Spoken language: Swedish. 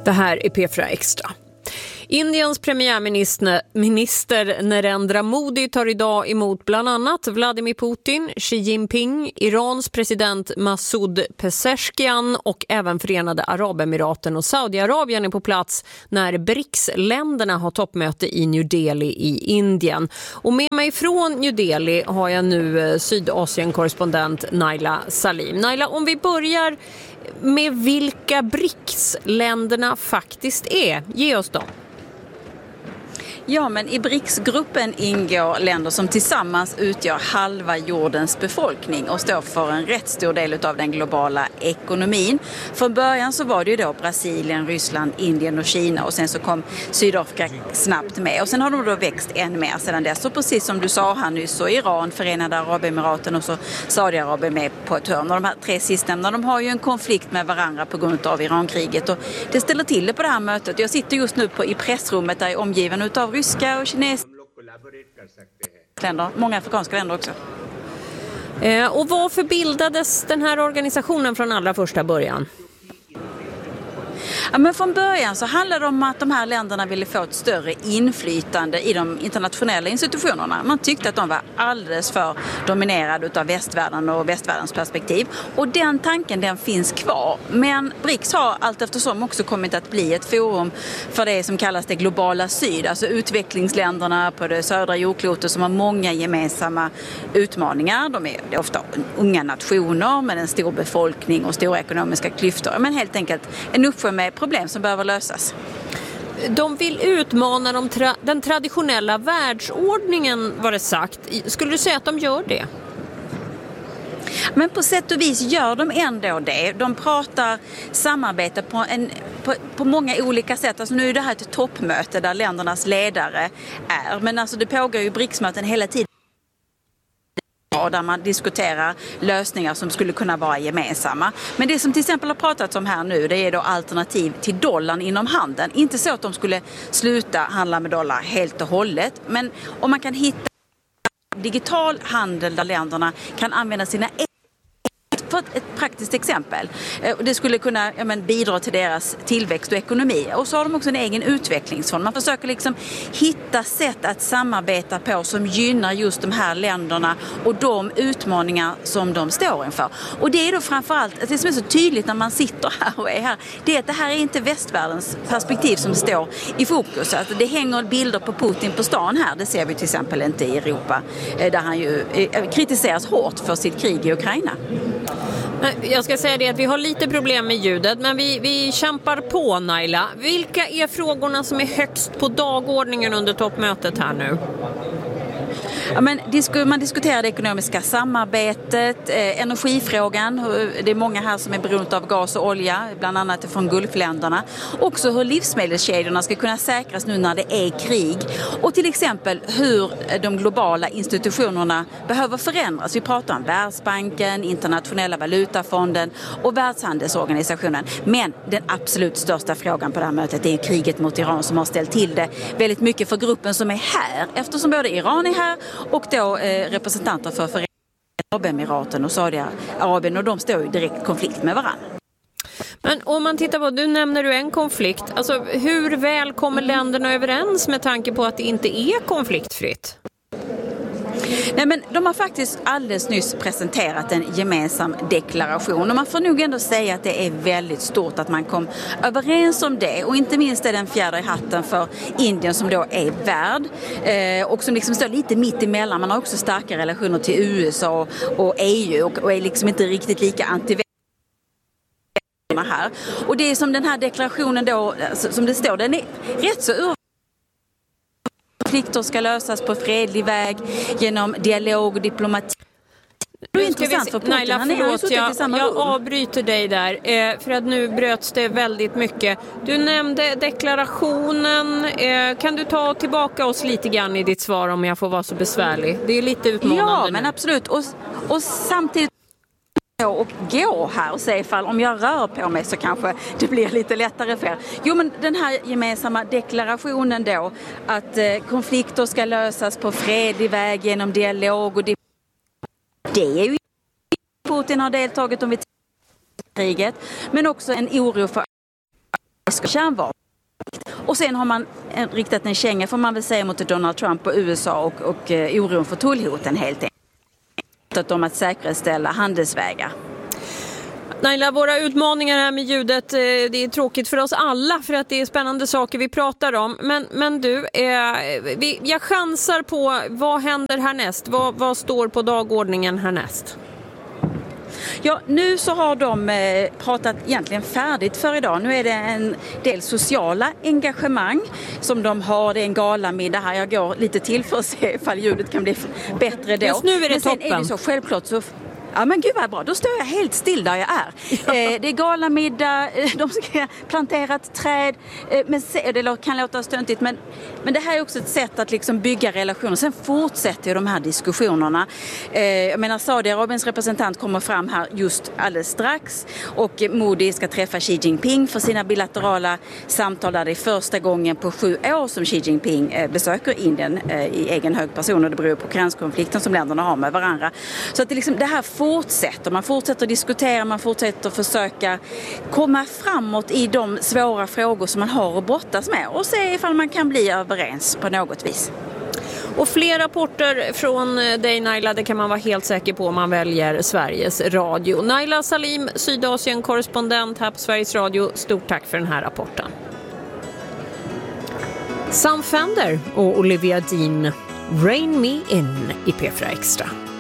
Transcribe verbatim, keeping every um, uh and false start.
Det här är P fyra Extra. Indiens premiärminister minister Narendra Modi tar idag emot bland annat Vladimir Putin, Xi Jinping, Irans president Masoud Pezeshkian och även Förenade Arabemiraten och Saudiarabien är på plats när B R I C S-länderna har toppmöte i New Delhi i Indien. Och med mig från New Delhi har jag nu Sydasien-korrespondent Naila Salim. Naila, om vi börjar med vilka B R I C S-länderna faktiskt är, ge oss dem. Ja, men i B R I C S-gruppen ingår länder som tillsammans utgör halva jordens befolkning och står för en rätt stor del av den globala ekonomin. Från början så var det ju då Brasilien, Ryssland, Indien och Kina och sen så kom Sydafrika snabbt med. Och sen har de då växt än mer sedan dess. Och precis som du sa här nyss så Iran, Förenade Arabemiraten och så Saudiarabien med på ett hörn. Och de här tre sistnämnda, de har ju en konflikt med varandra på grund av Irankriget. Och det ställer till det på det här mötet. Jag sitter just nu på, i pressrummet där jag är omgiven utav ryska och kinesiska länder, många afrikanska länder också. Eh, och varför bildades den här organisationen från allra första början? Ja, men från början så handlade det om att de här länderna ville få ett större inflytande i de internationella institutionerna. Man tyckte att de var alldeles för dominerade av västvärlden och västvärldens perspektiv. Och den tanken, den finns kvar. Men B R I C S har allt eftersom också kommit att bli ett forum för det som kallas det globala syd. Alltså utvecklingsländerna på det södra jordklotet som har många gemensamma utmaningar. De är ofta unga nationer med en stor befolkning och stora ekonomiska klyftor. Men helt enkelt en uppsjö med problem som behöver lösas. De vill utmana de tra- den traditionella världsordningen, var det sagt. Skulle du säga att de gör det? Men på sätt och vis gör de ändå det. De pratar samarbete på, en, på, på många olika sätt. Alltså nu är det här ett toppmöte där ländernas ledare är. Men alltså det pågår ju B R I C S-möten hela tiden. Där man diskuterar lösningar som skulle kunna vara gemensamma. Men det som till exempel har pratats om här nu, det är då alternativ till dollarn inom handeln. Inte så att de skulle sluta handla med dollar helt och hållet, men om man kan hitta digital handel där länderna kan använda sina för ett praktiskt exempel. Det skulle kunna ja, men, bidra till deras tillväxt och ekonomi. Och så har de också en egen utvecklingsfond. Man försöker liksom hitta sätt att samarbeta på som gynnar just de här länderna och de utmaningar som de står inför. Och det är då framförallt, det som är så tydligt när man sitter här och är här, det är att det här är inte västvärldens perspektiv som står i fokus. Att det hänger bilder på Putin på stan här, det ser vi till exempel inte i Europa, där han ju kritiseras hårt för sitt krig i Ukraina. Jag ska säga det att vi har lite problem med ljudet, men vi, vi kämpar på, Naila. Vilka är frågorna som är högst på dagordningen under toppmötet här nu? Ja, men man diskuterar det ekonomiska samarbetet, eh, energifrågan. Det är många här som är beroende av gas och olja, bland annat från Gulfländerna. Också hur livsmedelskedjorna ska kunna säkras nu när det är krig. Och till exempel hur de globala institutionerna behöver förändras. Vi pratar om Världsbanken, Internationella valutafonden och Världshandelsorganisationen. Men den absolut största frågan på det här mötet är kriget mot Iran som har ställt till det väldigt mycket för gruppen som är här. Eftersom både Iran är här och då eh, representanter för Förenade Arabemiraten och Saudiarabien, och de står i direkt konflikt med varandra. Men om man tittar på, du nämner du en konflikt, alltså hur väl kommer länderna överens med tanke på att det inte är konfliktfritt? Nej, men de har faktiskt alldeles nyss presenterat en gemensam deklaration och man får nog ändå säga att det är väldigt stort att man kom överens om det, och inte minst är den fjärde i hatten för Indien som då är värd eh, och som liksom står lite mitt emellan. Man har också starka relationer till U S A och, och E U och, och är liksom inte riktigt lika anti här. Och det är som den här deklarationen då, som det står, den är rätt så ur konflikter ska lösas på fredlig väg genom dialog och diplomati. Det är intressant för Putin. Naila, han är förlåt, jag, i samma jag avbryter dig där eh, för att nu bröts det väldigt mycket. Du nämnde deklarationen. Eh, kan du ta tillbaka oss lite grann i ditt svar om jag får vara så besvärlig? Det är lite utmanande. Ja, nu. men absolut. Och, och samtidigt och gå här och se ifall om jag rör på mig så kanske det blir lite lättare för er. Jo, men den här gemensamma deklarationen då att eh, konflikter ska lösas på fredlig väg genom dialog och det, det är ju Putin har deltagit om vid kriget, men också en oro för kärnvapen. Och sen har man riktat en känga, får man väl säga, mot Donald Trump och U S A och, och uh, oron för tullhoten helt enkelt. Om att säkerställa handelsvägar. Naila, våra utmaningar här med ljudet, det är tråkigt för oss alla för att det är spännande saker vi pratar om. Men, men du, eh, vi, jag chansar på vad händer härnäst? Vad, vad står på dagordningen härnäst? Ja, nu så har de eh, pratat egentligen färdigt för idag. Nu är det en del sociala engagemang som de har. Det är en galamiddag här. Jag går lite till för att se ifall ljudet kan bli bättre då. Just nu är det Men sen toppen. är det så självklart så... Ja men gud vad bra, då står jag helt still där jag är. Ja. Eh, det är galamiddag, de ska plantera ett träd. Eh, men se, det kan låta stöntigt, men, men det här är också ett sätt att liksom bygga relationer. Sen fortsätter ju de här diskussionerna. Eh, jag menar, Saudiarabiens representant kommer fram här just alldeles strax. Och Modi ska träffa Xi Jinping för sina bilaterala samtal där det är första gången på sju år som Xi Jinping eh, besöker Indien eh, i egen hög person. Och det beror på gränskonflikten som länderna har med varandra. Så att det, liksom, det här fortsätter. Man fortsätter diskutera, man fortsätter försöka komma framåt i de svåra frågor som man har att brottas med och se ifall man kan bli överens på något vis. Och fler rapporter från dig, Naila, det kan man vara helt säker på om man väljer Sveriges Radio. Naila Salim, Sydasien-korrespondent här på Sveriges Radio. Stort tack för den här rapporten. Sam Fender och Olivia Dean, Rain Me In i P fyra Extra.